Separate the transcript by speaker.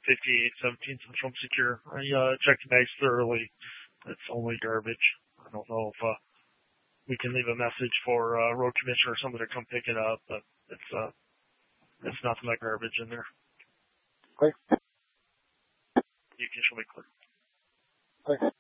Speaker 1: 5817 from Secure. I checked the bags thoroughly. It's only garbage. I don't know if we can leave a message for road commissioner or somebody to come pick it up, but it's nothing but garbage in there.
Speaker 2: Okay.
Speaker 1: You can show me clear.
Speaker 2: Thanks.